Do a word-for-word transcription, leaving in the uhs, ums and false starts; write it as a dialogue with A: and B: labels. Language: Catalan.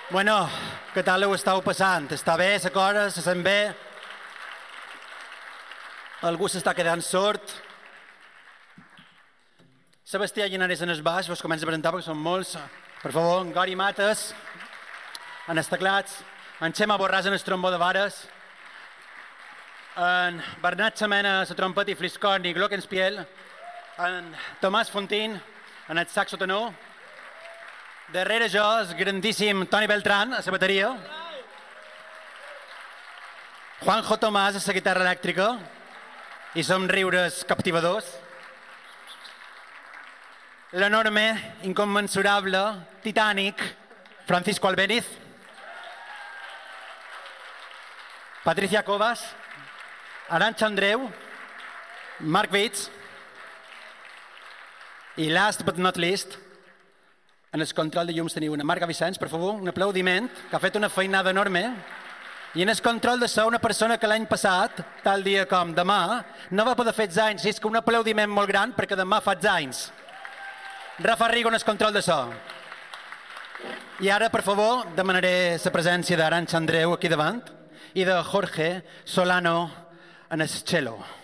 A: Bueno, què tal ho estàu passant? Està bé, la cosa, se sent bé? Algú s'està quedant sord? Sebastià Llinares en el baix, vos començo a presentar perquè són molts. Per favor, en Gori Mates, en els teclats, en Xema Borràs en el trombó de vares, en Bernat Semena a la trompeta i fliscorn i glockenspiel, en Tomàs Fontín en el saxo tenor, darrere jo el grandíssim Toni Beltrán a la bateria, Juanjo Tomàs a la guitarra elèctrica i somriures captivadors, l'enorme, incommensurable, titànic Francisco Albéniz, Patricia Covas, Arantxa Andreu, Marc Vitz i last but not least, en el control de llums teniu una Marga Vicenç, per favor, un aplaudiment, que ha fet una feinada enorme. I en el control de so, una persona que l'any passat, tal dia com demà, no va poder fer els anys, i és que un aplaudiment molt gran perquè demà fa els anys. Rafa Rigo en el control de so. I ara, per favor, demanaré la presència d'Arantxa Andreu aquí davant i de Jorge Solano en el cello.